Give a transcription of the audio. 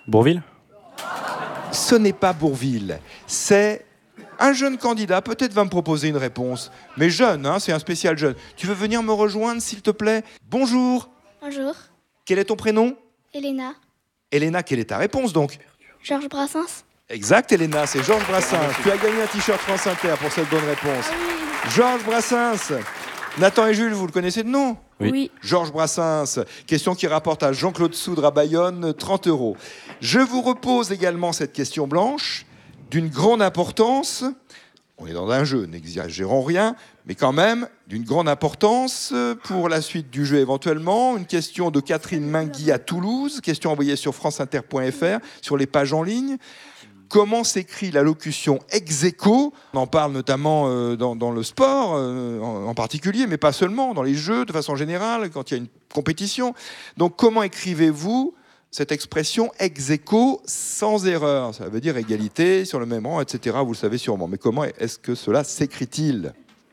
Bourvil? Ce n'est pas Bourvil, c'est un jeune candidat, peut-être va me proposer une réponse, mais jeune, hein, c'est un spécial jeune. Tu veux venir me rejoindre, s'il te plaît? Bonjour. Bonjour, Quel est ton prénom? Elena. Elena, quelle est ta réponse donc? Georges Brassens. Exact, Elena, c'est Georges Brassens. Tu as gagné un t-shirt France Inter pour cette bonne réponse. Georges Brassens. Nathan et Jules, vous le connaissez de nom? Oui. Georges Brassens. Question qui rapporte à Jean-Claude Soudre à Bayonne 30 €. Je vous repose également cette question blanche d'une grande importance. On est dans un jeu, n'exagérons rien, mais quand même d'une grande importance pour la suite du jeu éventuellement. Une question de Catherine Mingui à Toulouse, question envoyée sur franceinter.fr, sur les pages en ligne. Comment s'écrit la locution ex aequo? On en parle notamment dans le sport en particulier, mais pas seulement, dans les jeux de façon générale, quand il y a une compétition. Donc comment écrivez-vous cette expression ex aequo sans erreur? Ça veut dire égalité, sur le même rang, etc. Vous le savez sûrement. Mais comment est-ce que cela s'écrit-il?